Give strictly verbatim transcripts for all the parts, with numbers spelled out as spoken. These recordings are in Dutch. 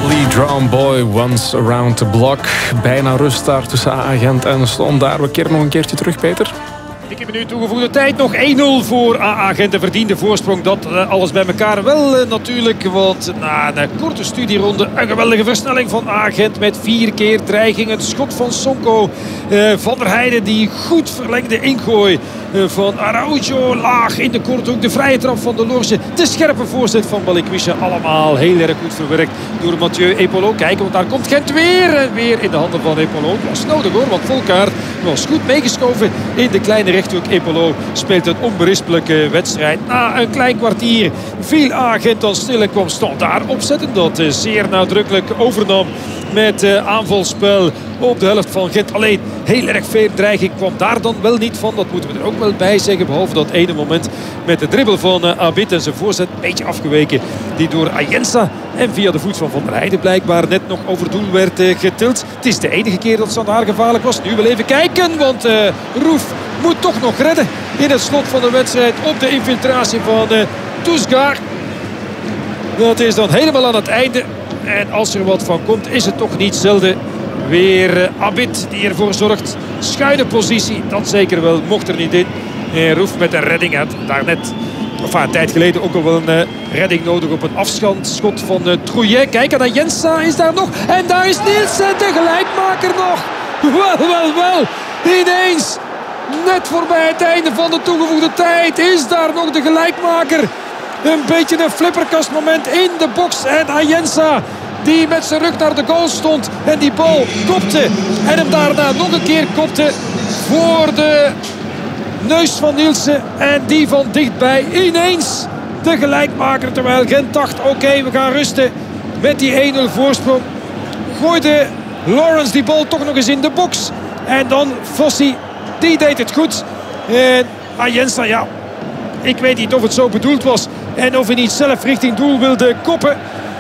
Lee Drown Boy, Once Around the Block. Bijna rust daar tussen A-Gent en Standaard. We keren nog een keertje terug, Peter. Dikke minuut toegevoegde tijd. Nog één nul voor A-Gent. Een verdiende voorsprong. Dat uh, alles bij elkaar wel uh, natuurlijk. Want na een korte studieronde een geweldige versnelling van A-Gent. Met vier keer dreiging. Het schot van Sonko. Uh, van der Heijden die goed verlengde ingooi. Uh, van Araujo laag in de korthoek. De vrije trap van de Lorge. De scherpe voorzet van Balikwisha. Allemaal heel erg goed verwerkt door Mathieu Epolo. Kijken, want daar komt Gent weer. En weer in de handen van Epolo. Het was nodig hoor. Want Volkaert was goed meegeschoven in de kleine rechthoek. Epolo speelt een onberispelijke wedstrijd. Na een klein kwartier viel A-Gent dan stil en kwam Standaard opzetten. Dat zeer nadrukkelijk overnam met uh, aanvalspel op de helft van Gent. Alleen heel erg veel dreiging kwam daar dan wel niet van. Dat moeten we er ook wel bij zeggen. Behalve dat ene moment met de dribbel van uh, Abid en zijn voorzet een beetje afgeweken. Die door Ayensa en via de voet van Van der Heijden blijkbaar net nog over doel werd uh, getild. Het is de enige keer dat Standaard gevaarlijk was. Nu wel even kijken, want uh, Roef moet toch nog redden in het slot van de wedstrijd op de infiltratie van uh, Toesgaard. Dat is dan helemaal aan het einde. En als er wat van komt, is het toch niet zelden weer uh, Abid die ervoor zorgt. Schuine positie, dat zeker wel, mocht er niet in. En Roef met een redding uit daarnet. Enfin, een tijd geleden ook al wel een uh, redding nodig op een afstandsschot van uh, Trouillet. Kijk, en Ayensa is daar nog. En daar is Nielsen, de gelijkmaker nog. Wel, wel, wel. Ineens, net voorbij het einde van de toegevoegde tijd, is daar nog de gelijkmaker. Een beetje een flipperkastmoment in de box. En Ayensa, die met zijn rug naar de goal stond en die bal kopte. En hem daarna nog een keer kopte voor de neus van Nielsen. En die van dichtbij ineens de gelijkmaker. Terwijl Gent dacht, oké, okay, we gaan rusten met die één nul voorsprong. Gooide Lawrence die bal toch nog eens in de box. En dan Fossi, die deed het goed. En Ayensa, ja, ik weet niet of het zo bedoeld was. En of hij niet zelf richting doel wilde koppen.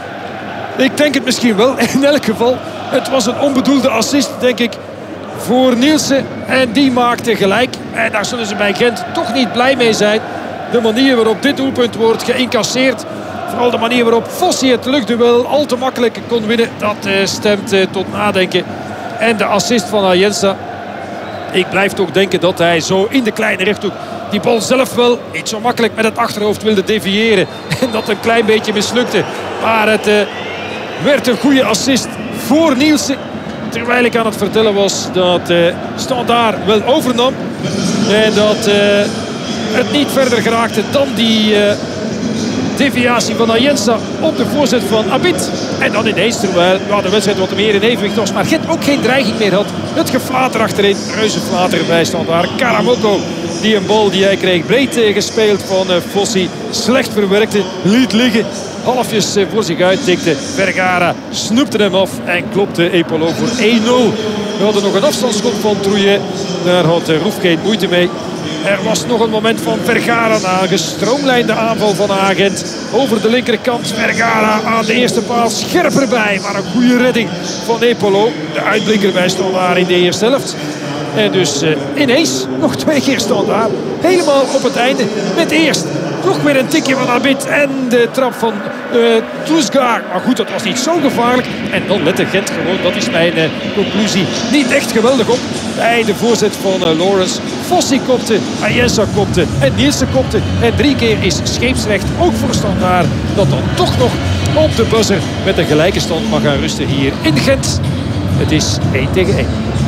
Ik denk het misschien wel. In elk geval, het was een onbedoelde assist, denk ik, voor Nielsen. En die maakte gelijk. En daar zullen ze bij Gent toch niet blij mee zijn. De manier waarop dit doelpunt wordt geïncasseerd. Vooral de manier waarop Fossi het luchtduel al te makkelijk kon winnen. Dat uh, stemt uh, tot nadenken. En de assist van Ayensa. Ik blijf toch denken dat hij zo in de kleine rechthoek die bal zelf wel niet zo makkelijk met het achterhoofd wilde deviëren. En dat een klein beetje mislukte. Maar het uh, werd een goede assist voor Nielsen. Terwijl ik aan het vertellen was dat uh, Standaard wel overnam. En dat uh, het niet verder geraakte dan die uh, deviatie van Ayensa op de voorzet van Abid. En dan ineens, terwijl ja, de wedstrijd wat meer in evenwicht was, maar Gent ook geen dreiging meer had. Het geflater achterin, reuze flater bij Standaard. Karamoko, die een bal die hij kreeg breed gespeeld van uh, Fossi, slecht verwerkte, liet liggen. Halfjes uh, voor zich uittikte. Vergara snoepte hem af en klopte Epolo voor één nul. We hadden nog een afstandsschot van Trouillet. Daar had uh, Roef geen moeite mee. Er was nog een moment van Vergara na een gestroomlijnde aanval van A-Gent. Over de linkerkant. Vergara aan de eerste paal scherp erbij. Maar een goede redding van Epolo. De uitblinker bij Standaard in de eerste helft. En dus uh, ineens nog twee keer Standaard. Helemaal op het einde. Met eerst nog weer een tikje van Abid. En de trap van uh, Toesgaard. Maar goed, dat was niet zo gevaarlijk. En dan lette Gent gewoon, dat is mijn uh, conclusie, niet echt geweldig op. Bij de voorzet van uh, Lawrence. Fossi kopte, Ayensa kopte en Nielsen kopte. En drie keer is scheepsrecht ook voor Standaard. Dat dan toch nog op de buzzer met een gelijke stand mag gaan rusten hier in Gent. Het is één tegen één.